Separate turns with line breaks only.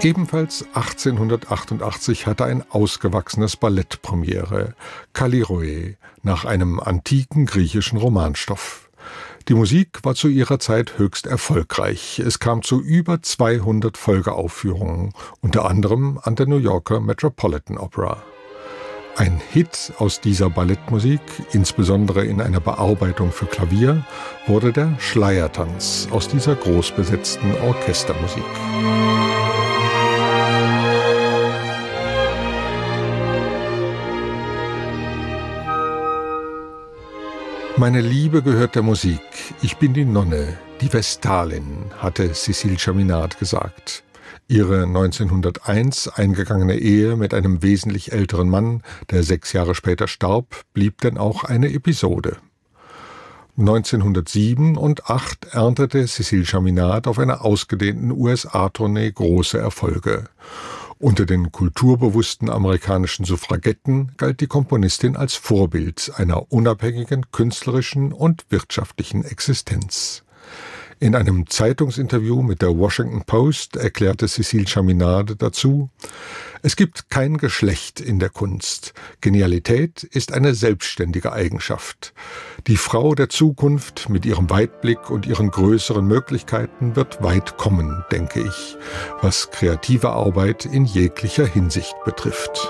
Ebenfalls 1888 hatte ein ausgewachsenes Ballett Premiere, Kallirhoe, nach einem antiken griechischen Romanstoff. Die Musik war zu ihrer Zeit höchst erfolgreich. Es kam zu über 200 Folgeaufführungen, unter anderem an der New Yorker Metropolitan Opera. Ein Hit aus dieser Ballettmusik, insbesondere in einer Bearbeitung für Klavier, wurde der Schleiertanz aus dieser großbesetzten Orchestermusik. Meine Liebe gehört der Musik. Ich bin die Nonne, die Vestalin, hatte Cécile Chaminade gesagt. Ihre 1901 eingegangene Ehe mit einem wesentlich älteren Mann, der 6 Jahre später starb, blieb denn auch eine Episode. 1907 und 1908 erntete Cécile Chaminade auf einer ausgedehnten USA-Tournee große Erfolge. Unter den kulturbewussten amerikanischen Suffragetten galt die Komponistin als Vorbild einer unabhängigen künstlerischen und wirtschaftlichen Existenz. In einem Zeitungsinterview mit der Washington Post erklärte Cécile Chaminade dazu: Es gibt kein Geschlecht in der Kunst. Genialität ist eine selbstständige Eigenschaft. Die Frau der Zukunft mit ihrem Weitblick und ihren größeren Möglichkeiten wird weit kommen, denke ich, was kreative Arbeit in jeglicher Hinsicht betrifft.